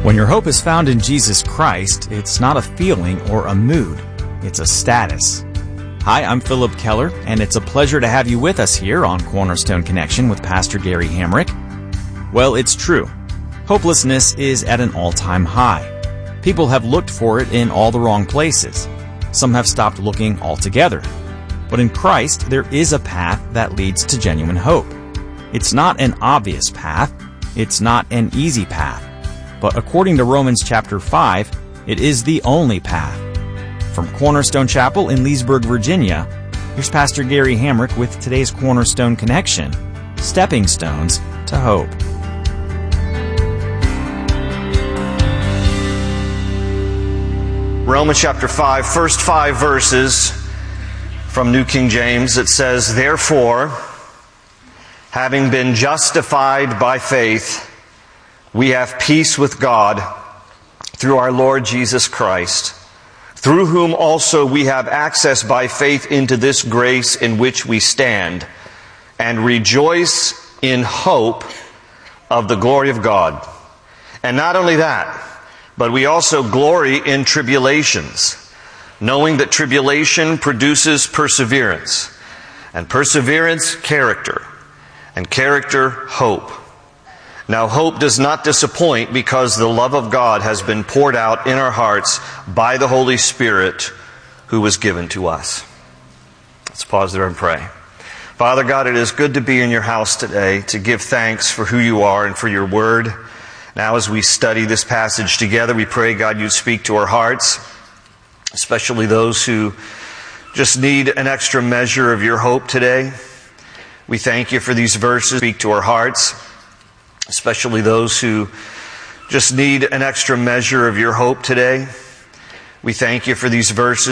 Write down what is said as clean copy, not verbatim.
When your hope is found in Jesus Christ, it's not a feeling or a mood. It's a status. Hi, I'm Philip Keller, and it's a pleasure to have you with us here on Cornerstone Connection with Pastor Gary Hamrick. Well, it's true. Hopelessness is at an all-time high. People have looked for it in all the wrong places. Some have stopped looking altogether. But in Christ, there is a path that leads to genuine hope. It's not an obvious path. It's not an easy path. But according to Romans chapter 5, it is the only path. From Cornerstone Chapel in Leesburg, Virginia, here's Pastor Gary Hamrick with today's Cornerstone Connection, Stepping Stones to Hope. Romans chapter 5, first 5 verses from New King James. It says, "Therefore, having been justified by faith, we have peace with God through our Lord Jesus Christ, through whom also we have access by faith into this grace in which we stand, and rejoice in hope of the glory of God. And not only that, but we also glory in tribulations, knowing that tribulation produces perseverance, and perseverance, character, and character, hope. Now hope does not disappoint, because the love of God has been poured out in our hearts by the Holy Spirit who was given to us." Let's pause there and pray. Father God, it is good to be in your house today, to give thanks for who you are and for your word. Now as we study this passage together, we pray, God, you'd speak to our hearts, especially those who just need an extra measure of your hope today. We thank you for these verses. Speak to our hearts, especially those who just need an extra measure of your hope today. We thank you for these verses.